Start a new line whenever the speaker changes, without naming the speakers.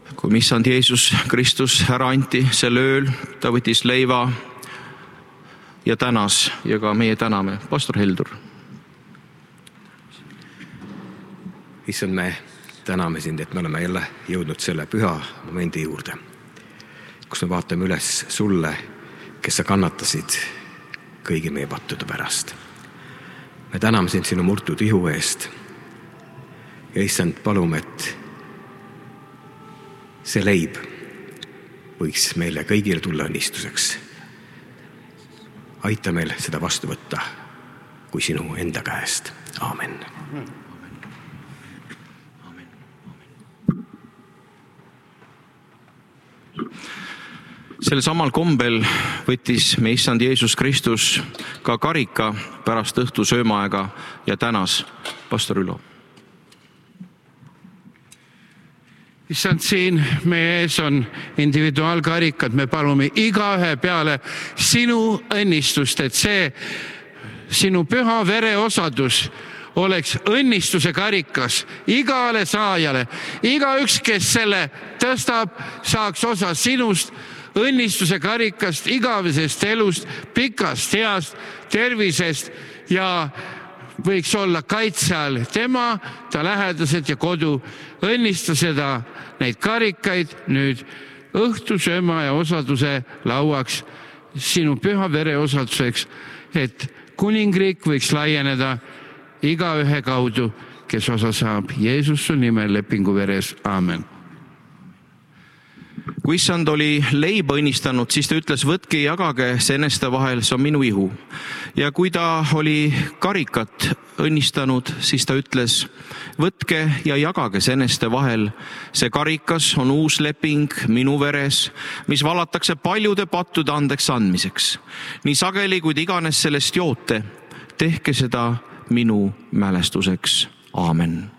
kui issand Jeesus Kristus ära anti sel ööl, ta võttis leiva ja tänas ja ka meie täname. Pastor Heldur.
Issand, me täname sind, et me oleme jälle jõudnud selle püha momendi juurde, kus me vaatame üles sulle, kes sa kannatasid kõigi meie pattude pärast. Me täname sind sinu murtud ihu eest ja issand, palume, et see leib võiks meile kõigile tulla õnnistuseks. Aita meil seda vastu võtta kui sinu enda käest. Aamen.
Sel samal kombel võttis me issand Jeesus Kristus ka karika pärast õhtu söömaaega ja tänas. Pastor Ülo.
Issand, siin meie ees on individuaalkarikad, me palume igaühe peale sinu õnnistust, et see sinu püha vereosadus oleks õnnistuse karikas igale saajale. Igaüks, kes selle tõstab, saaks osa sinust õnnistuse karikast, igavesest elust, pikast, heast, tervisest ja võiks olla kaitse all tema, ta lähedased ja kodu. Õnnista seda, neid karikaid nüüd õhtu sööma ja osaduse lauaks sinu püha vereosaduseks, et kuningriik võiks laieneda igaühe kaudu, kes osa saab. Jeesus su nimel lepingu veres. Aamen.
Kui issand oli leiba õnnistanud, siis ta ütles, võtke ja jagage seneste vahel, see on minu ihu. Ja kui ta oli karikat õnnistanud, siis ta ütles, võtke ja jagage seneste vahel, see karikas on uus leping minu veres, mis valatakse paljude pattude andeks andmiseks. Nii sageli, kui iganes sellest joote, tehke seda minu mälestuseks. Aamen.